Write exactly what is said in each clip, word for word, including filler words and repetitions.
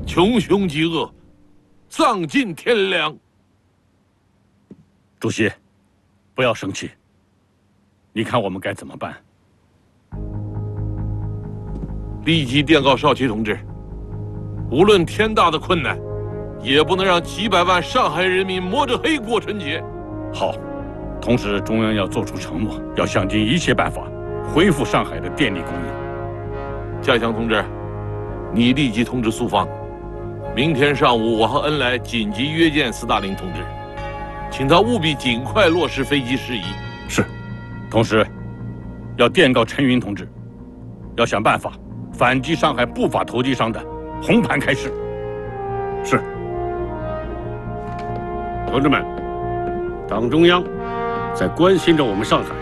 穷凶极恶，丧尽天良。 主席，不要生气。你看我们该怎么办？ 立即电告少奇同志，无论天大的困难，也不能让几百万上海人民摸着黑过春节。 好，同时中央要做出承诺，要想尽一切办法恢复上海的电力供应。 嘉祥同志，你立即通知苏方，明天上午我和恩来紧急约见斯大林同志，请他务必尽快落实飞机事宜。 是，同时要电告陈云同志，要想办法反击上海不法投机商的红盘开市。是。 同志们，党中央在关心着我们上海。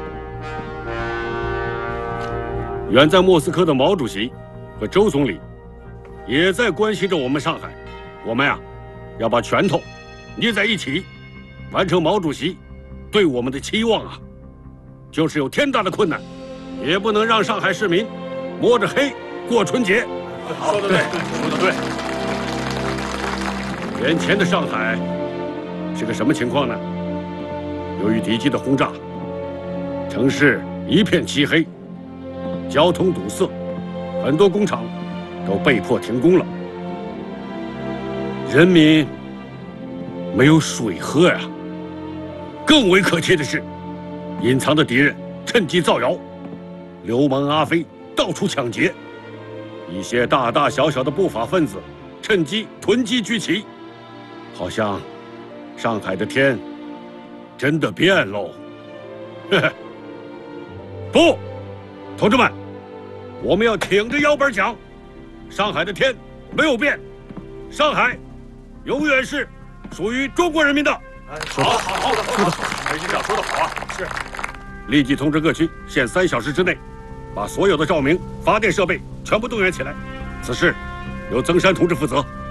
远在莫斯科的毛主席和周总理也在关心着我们上海。我们呀，要把拳头捏在一起，完成毛主席对我们的期望啊！就是有天大的困难，也不能让上海市民摸着黑过春节。 说得对，说得对。眼前的上海是个什么情况呢？由于敌机的轰炸，城市一片漆黑，交通堵塞，很多工厂都被迫停工了，人民没有水喝呀。更为可气的是，隐藏的敌人趁机造谣，流氓阿飞到处抢劫，一些大大小小的不法分子趁机囤积居奇，好像上海的天真的变喽。不，同志们，我们要挺着腰板讲，上海的天没有变，上海永远是属于中国人民的。 好，好，好，说得好，陈局长说得好啊！是。 立即通知各区，限三小时之内，把所有的照明、发电设备全部动员起来。此事由曾山同志负责。